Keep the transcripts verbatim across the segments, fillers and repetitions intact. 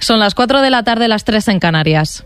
Son las cuatro de la tarde, las tres en Canarias.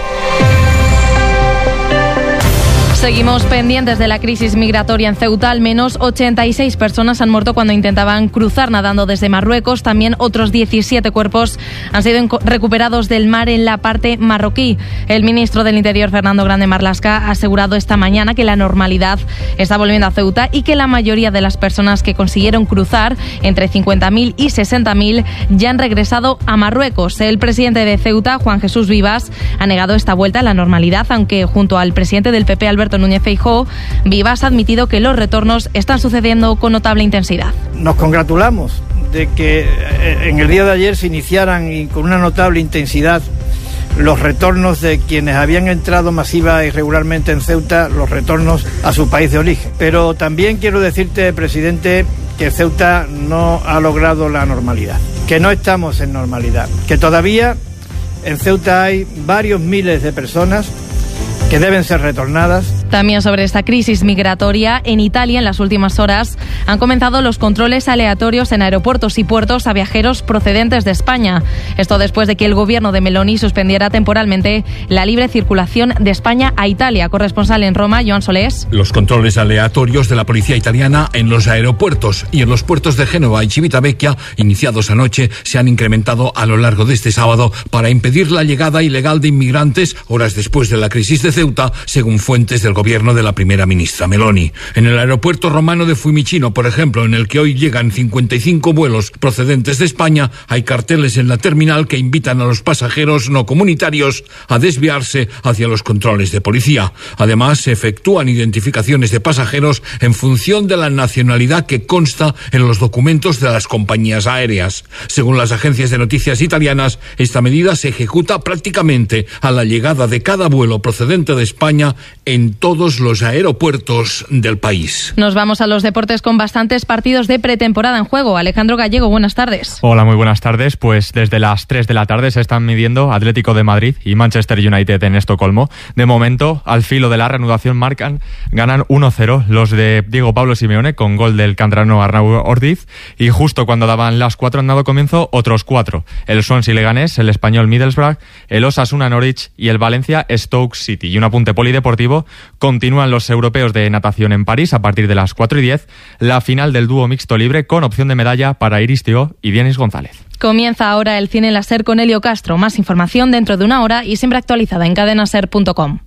Seguimos pendientes de la crisis migratoria en Ceuta. Al menos ochenta y seis personas han muerto cuando intentaban cruzar nadando desde Marruecos. También otros diecisiete cuerpos han sido recuperados del mar en la parte marroquí. El ministro del Interior, Fernando Grande Marlaska, ha asegurado esta mañana que la normalidad está volviendo a Ceuta y que la mayoría de las personas que consiguieron cruzar, entre cincuenta mil y sesenta mil, ya han regresado a Marruecos. El presidente de Ceuta, Juan Jesús Vivas, ha negado esta vuelta a la normalidad, aunque junto al presidente del P P, Alberto Núñez Feijóo, Vivas ha admitido que los retornos están sucediendo con notable intensidad. Nos congratulamos de que en el día de ayer se iniciaran y con una notable intensidad los retornos de quienes habían entrado masiva y regularmente en Ceuta, los retornos a su país de origen. Pero también quiero decirte, presidente, que Ceuta no ha logrado la normalidad, que no estamos en normalidad, que todavía en Ceuta hay varios miles de personas que deben ser retornadas. También sobre esta crisis migratoria, en Italia en las últimas horas han comenzado los controles aleatorios en aeropuertos y puertos a viajeros procedentes de España. Esto después de que el gobierno de Meloni suspendiera temporalmente la libre circulación de España a Italia. Corresponsal en Roma, Joan Solés. Los controles aleatorios de la policía italiana en los aeropuertos y en los puertos de Génova y Civitavecchia, iniciados anoche, se han incrementado a lo largo de este sábado para impedir la llegada ilegal de inmigrantes horas después de la crisis de Ceuta, según fuentes del gobierno de la primera ministra Meloni. En el aeropuerto romano de Fiumicino, por ejemplo, en el que hoy llegan cincuenta y cinco vuelos procedentes de España, hay carteles en la terminal que invitan a los pasajeros no comunitarios a desviarse hacia los controles de policía. Además, se efectúan identificaciones de pasajeros en función de la nacionalidad que consta en los documentos de las compañías aéreas. Según las agencias de noticias italianas, esta medida se ejecuta prácticamente a la llegada de cada vuelo procedente de España en todos los aeropuertos del país. Nos vamos a los deportes con bastantes partidos de pretemporada en juego. Alejandro Gallego, buenas tardes. Hola, muy buenas tardes. Pues desde las tres de la tarde se están midiendo Atlético de Madrid y Manchester United en Estocolmo. De momento, al filo de la reanudación marcan, ganan uno cero los de Diego Pablo Simeone con gol del canterano Arnau Ortiz, y justo cuando daban las cuatro han dado comienzo otros cuatro. El Swansea Leganés, el Español Middlesbrough, el Osasuna Norwich y el Valencia Stoke City. Y un apunte polideportivo: continúan los europeos de natación en París a partir de las cuatro y diez, la final del dúo mixto libre con opción de medalla para Iris Tió y Denis González. Comienza ahora el Cine en la SER con Elio Castro. Más información dentro de una hora y siempre actualizada en cadena ser punto com.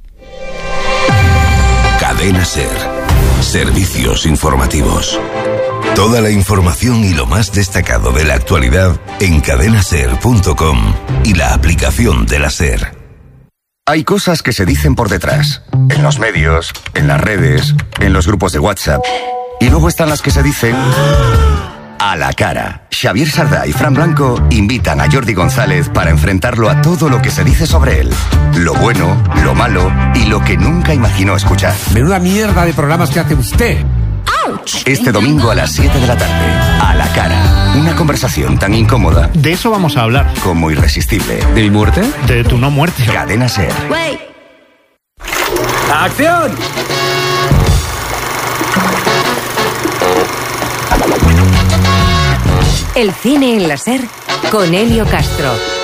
Cadena SER. Servicios informativos. Toda la información y lo más destacado de la actualidad en cadena ser punto com y la aplicación de la SER. Hay cosas que se dicen por detrás, en los medios, en las redes, en los grupos de WhatsApp. Y luego están las que se dicen a la cara. Xavier Sardá y Fran Blanco invitan a Jordi González para enfrentarlo a todo lo que se dice sobre él. Lo bueno, lo malo y lo que nunca imaginó escuchar. Menuda mierda de programas que hace usted. Este domingo a las siete de la tarde, a la cara. Una conversación tan incómoda. De eso vamos a hablar. Como irresistible. ¿De mi muerte? De tu no muerte. Cadena SER. Wait. ¡Acción! El cine en la SER con Elio Castro.